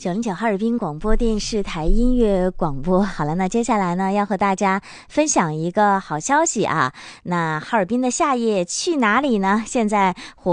909哈尔滨广播电视台音乐广播。好了，那接下来呢，要和大家分享一个好消息啊。那哈尔滨的夏夜去哪里呢？现在